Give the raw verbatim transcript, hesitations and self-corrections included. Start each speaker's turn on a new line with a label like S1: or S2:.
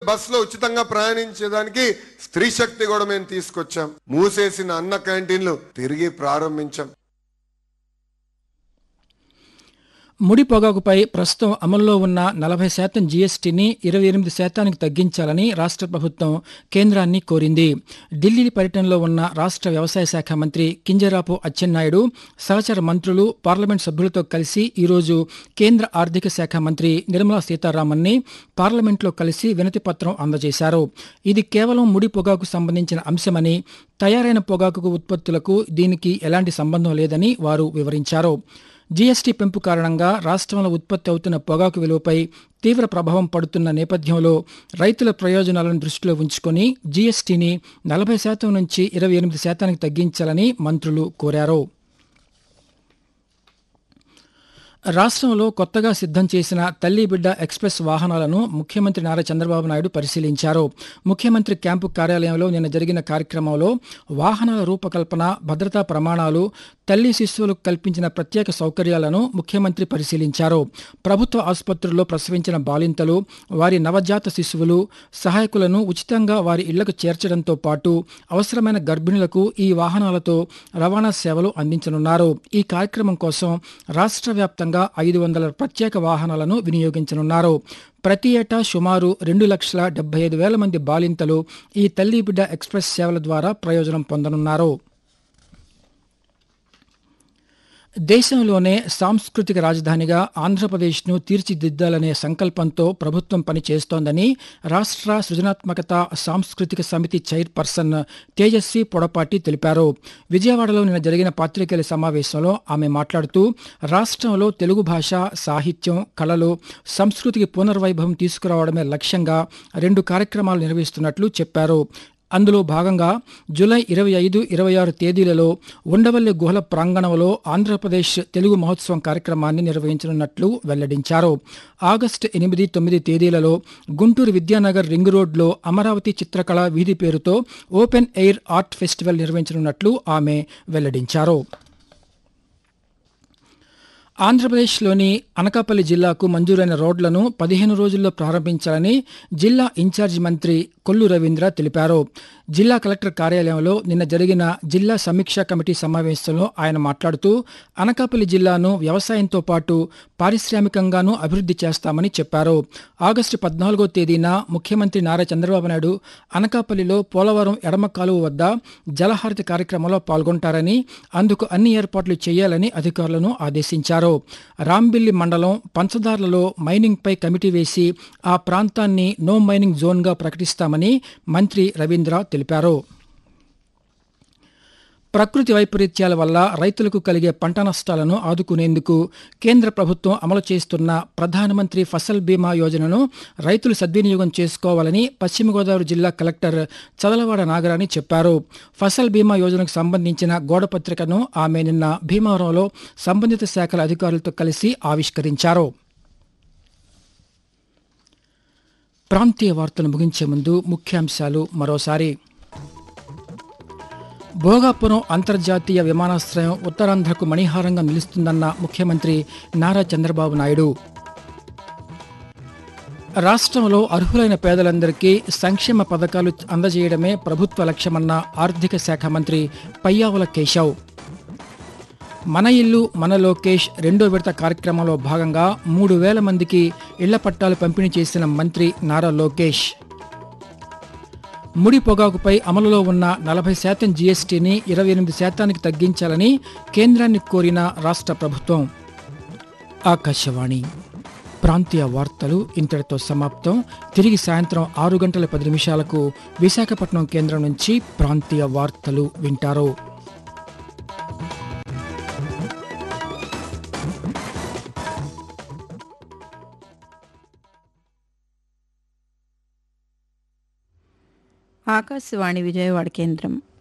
S1: బస్సులో ఉచితంగా ప్రయాణించేదానికి స్త్రీ శక్తి కూడా మేము తీసుకొచ్చాం. మూసేసిన అన్న క్యాంటీన్లు తిరిగి ప్రారంభించాం.
S2: ముడి పొగాకుపై ప్రస్తుతం అమల్లో ఉన్న నలభై శాతం జీఎస్టీని ఇరవై ఎనిమిది శాతానికి తగ్గించాలని రాష్ట్ర ప్రభుత్వం కేంద్రాన్ని కోరింది. ఢిల్లీ పర్యటనలో ఉన్న రాష్ట్ర వ్యవసాయ శాఖ మంత్రి కింజరాపు అచ్చెన్నాయుడు సహచర మంత్రులు, పార్లమెంట్ సభ్యులతో కలిసి ఈరోజు కేంద్ర ఆర్థిక శాఖ మంత్రి నిర్మలా సీతారామన్ని పార్లమెంట్లో కలిసి వినతి పత్రం అందజేశారు. ఇది కేవలం ముడి పొగాకు సంబంధించిన అంశమని, తయారైన పొగాకు ఉత్పత్తులకు దీనికి ఎలాంటి సంబంధం లేదని వారు వివరించారు. జీఎస్టీ పెంపు కారణంగా రాష్ట్రంలో ఉత్పత్తి అవుతున్న పొగాకు విలువపై తీవ్ర ప్రభావం పడుతున్న నేపథ్యంలో రైతుల ప్రయోజనాలను దృష్టిలో ఉంచుకొని జీఎస్టీని నలభై శాతం నుంచి ఇరవై ఎనిమిది శాతానికి తగ్గించాలని మంత్రులు కోరారు. రాష్ట్రంలో కొత్తగా సిద్ధం చేసిన తల్లి బిడ్డ ఎక్స్ప్రెస్ వాహనాలను ముఖ్యమంత్రి నారా చంద్రబాబు నాయుడు పరిశీలించారు. ముఖ్యమంత్రి క్యాంపు కార్యాలయంలో నిన్న జరిగిన కార్యక్రమంలో వాహనాల రూపకల్పన, భద్రతా ప్రమాణాలు, తల్లి శిశువులకు కల్పించిన ప్రత్యేక సౌకర్యాలను ముఖ్యమంత్రి పరిశీలించారు. ప్రభుత్వ ఆసుపత్రుల్లో ప్రసవించిన బాలింతలు, వారి నవజాత శిశువులు, సహాయకులను ఉచితంగా వారి ఇళ్లకు చేర్చడంతో పాటు అవసరమైన గర్భిణులకు ఈ వాహనాలతో రవాణా సేవలు అందించనున్నారు. ఈ కార్యక్రమం కోసం రాష్ట్ర వ్యాప్తంగా ఐదు వందల ప్రత్యేక వాహనాలను వినియోగించనున్నారు. ప్రతి ఏటా సుమారు రెండు లక్షల డెబ్బై ఐదు వేల మంది బాలింతలు ఈ తల్లి బిడ్డ ఎక్స్ప్రెస్ సేవల ద్వారా ప్రయోజనం పొందనున్నారు. దేశంలోనే సాంస్కృతిక రాజధానిగా ఆంధ్రప్రదేశ్ను తీర్చిదిద్దాలనే సంకల్పంతో ప్రభుత్వం పనిచేస్తోందని రాష్ట్ర సృజనాత్మకత సాంస్కృతిక సమితి చైర్పర్సన్ తేజస్వి పొడపాటి తెలిపారు. విజయవాడలో నిన్న జరిగిన పాత్రికేయుల సమావేశంలో ఆమె మాట్లాడుతూ రాష్ట్రంలో తెలుగు భాష, సాహిత్యం, కళలు, సంస్కృతికి పునర్వైభవం తీసుకురావడమే లక్ష్యంగా రెండు కార్యక్రమాలు నిర్వహిస్తున్నట్లు చెప్పారు. అందులో భాగంగా జూలై ఇరవై ఐదు, ఇరవై ఆరు తేదీలలో ఉండవల్లి గుహల ప్రాంగణంలో ఆంధ్రప్రదేశ్ తెలుగు మహోత్సవం కార్యక్రమాన్ని నిర్వహించనున్నట్లు వెల్లడించారు. ఆగస్టు ఎనిమిది, తొమ్మిది తేదీలలో గుంటూరు విద్యానగర్ రింగ్ రోడ్లో అమరావతి చిత్రకళ వీధి పేరుతో ఓపెన్ ఎయిర్ ఆర్ట్ ఫెస్టివల్ నిర్వహించనున్నట్లు ఆమె వెల్లడించారు. ఆంధ్రప్రదేశ్లోని అనకాపల్లి జిల్లాకు మంజూరైన రోడ్లను పదిహేను రోజుల్లో ప్రారంభించాలని జిల్లా ఇన్ఛార్జి మంత్రి కొల్లు రవీంద్ర తెలిపారు. జిల్లా కలెక్టర్ కార్యాలయంలో నిన్న జరిగిన జిల్లా సమీక్షా కమిటీ సమావేశంలో ఆయన మాట్లాడుతూ అనకాపల్లి జిల్లాను వ్యవసాయంతో పాటు పారిశ్రామికంగానూ అభివృద్ధి చేస్తామని చెప్పారు. ఆగస్టు పద్నాలుగో తేదీన ముఖ్యమంత్రి నారా చంద్రబాబు నాయుడు అనకాపల్లిలో పోలవరం ఎడమ కాలువ వద్ద జలహారతి కార్యక్రమంలో పాల్గొంటారని, అందుకు అన్ని ఏర్పాట్లు చేయాలని అధికారులను ఆదేశించారు. రాంబిల్లి మండలం పంచదార్లలో మైనింగ్పై కమిటీ వేసి ఆ ప్రాంతాన్ని నో మైనింగ్ జోన్గా ప్రకటిస్తామని మంత్రి రవీంద్ర తెలిపారు. ప్రకృతి వైపరీత్యాల వల్ల రైతులకు కలిగే పంట నష్టాలను ఆదుకునేందుకు కేంద్ర ప్రభుత్వం అమలు చేస్తున్న ప్రధానమంత్రి ఫసల్ బీమా యోజనను రైతులు సద్వినియోగం చేసుకోవాలని పశ్చిమ గోదావరి జిల్లా కలెక్టర్ చదలవాడ నాగరాణి చెప్పారు. ఫసల్ బీమా యోజనకు సంబంధించిన గోడపత్రికను ఆమె నిన్న భీమవరంలో సంబంధిత శాఖల అధికారులతో కలిసి ఆవిష్కరించారు. ప్రాంతీయ వార్తలు ముగించే ముందు ముఖ్యాంశాలు మరోసారి. భోగాపురం అంతర్జాతీయ విమానాశ్రయం ఉత్తరాంధ్రకు మణిహారంగా నిలుస్తుందన్న ముఖ్యమంత్రి నారా చంద్రబాబు నాయుడు. రాష్ట్రంలో అర్హులైన పేదలందరికీ సంక్షేమ పథకాలు అందజేయడమే ప్రభుత్వ లక్ష్యమన్న ఆర్థిక శాఖ మంత్రి పయ్యావుల కేశవ్. మన ఇల్లు మన లోకేష్ రెండో విడత కార్యక్రమంలో భాగంగా మూడు వేల మందికి ఇళ్ల పట్టాలు పంపిణీ చేసిన మంత్రి నారా లోకేష్. ముడి పొగాకుపై అమలులో ఉన్న నలభై శాతం జీఎస్టీని ఇరవై ఎనిమిది శాతానికి తగ్గించాలని కేంద్రాన్ని కోరిన రాష్ట్ర ప్రభుత్వం. ఆకాశవాణి ప్రాంతీయ వార్తలు ఇంతటితో సమాప్తం. తిరిగి సాయంత్రం ఆరు గంటల పది నిమిషాలకు విశాఖపట్నం కేంద్రం నుంచి ప్రాంతీయ వార్తలు వింటారు.
S3: ఆకాశవాణి విజయవాడ కేంద్రం.